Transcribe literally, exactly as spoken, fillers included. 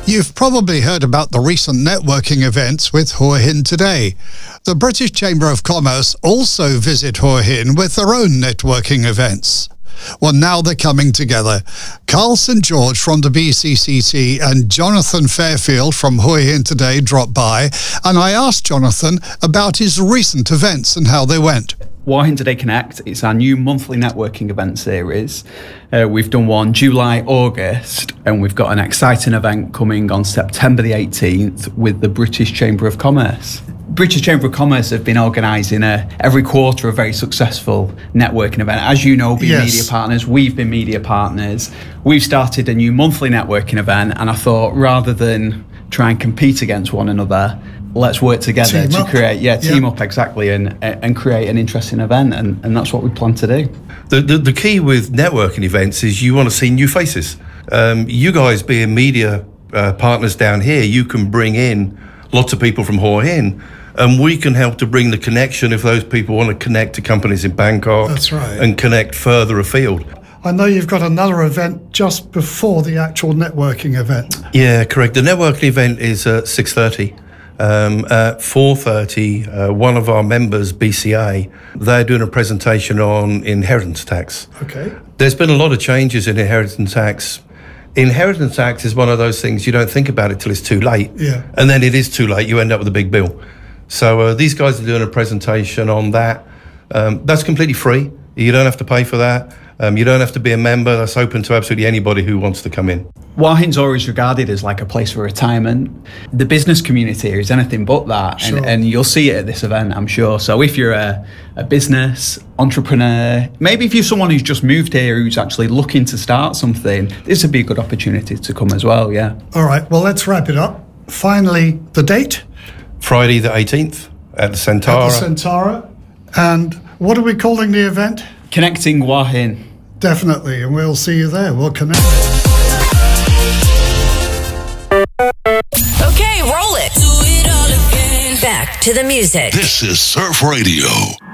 You've probably heard about the recent networking events with Hua Hin today. The British Chamber of Commerce also visit Hua Hin with their own networking events. Well, now they're coming together. Carl Saint George from the B C C C and Jonathan Fairfield from Hua Hin today dropped by, and I asked Jonathan about his recent events and how they went. Hua Hin Today Connect, it's our new monthly networking event series. Uh, we've done one July, August, and we've got an exciting event coming on September the eighteenth with the British Chamber of Commerce. British Chamber of Commerce have been organising a, every quarter a very successful networking event. As you know, being Yes. media partners, we've been media partners. We've started a new monthly networking event, and I thought rather than try and compete against one another, let's work together Team to up. create, yeah, team Yeah. up exactly, and and create an interesting event, and, and that's what we plan to do. The, the the key with networking events is you want to see new faces. Um, you guys being media uh, partners down here, you can bring in lots of people from Hua Hin, and we can help to bring the connection if those people want to connect to companies in Bangkok. That's right. And connect further afield. I know you've got another event just before the actual networking event. Yeah, correct. The networking event is at six thirty. Um, at four thirty, uh, one of our members, B C A, they're doing a presentation on inheritance tax. Okay. There's been a lot of changes in inheritance tax. Inheritance tax is one of those things you don't think about it till it's too late. Yeah. And then it is too late. You end up with a big bill. So uh, these guys are doing a presentation on that. Um, that's completely free. You don't have to pay for that. Um, you don't have to be a member. That's open to absolutely anybody who wants to come in. Hua Hin's always regarded as like a place for retirement. The business community here is anything but that, Sure. and, and you'll see it at this event, I'm sure. So if you're a, a business entrepreneur, maybe if you're someone who's just moved here who's actually looking to start something, this would be a good opportunity to come as well, yeah. All right, well, let's wrap it up. Finally, the date Friday the eighteenth at the Centaur. at the Centaur. And what are we calling the event? Connecting Hua Hin. Definitely, and we'll see you there. We'll connect. Okay, roll it. Do it all again. Back to the music. This is Surf Radio.